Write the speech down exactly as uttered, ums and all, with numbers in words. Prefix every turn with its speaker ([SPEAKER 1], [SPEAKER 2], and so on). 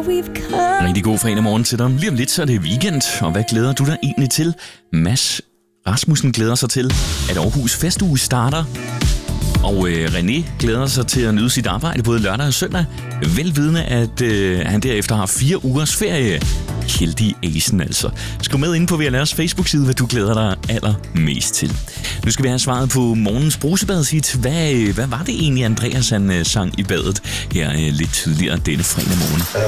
[SPEAKER 1] we've come.
[SPEAKER 2] Rigtig god fredag morgen til dig. Lige om lidt så er det weekend, og hvad glæder du dig egentlig til? Mads Rasmussen glæder sig til, at Aarhus Festuge starter. Og øh, René glæder sig til at nyde sit arbejde både lørdag og søndag. Velvidende, at øh, han derefter har fire ugers ferie. Heldig Asen altså. Skriv med ind på V L R's Facebook-side, hvad du glæder dig allermest til. Nu skal vi have svaret på morgens brusebadet. Hvad, hvad var det egentlig, Andreas han sang i badet her lidt tidligere denne fredag morgen?